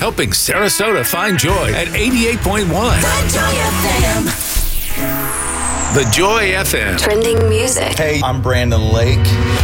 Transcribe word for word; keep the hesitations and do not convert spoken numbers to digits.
helping Sarasota find joy at eighty-eight point one. The Joy F M. The Joy F M. Trending music. Hey, I'm Brandon Lake.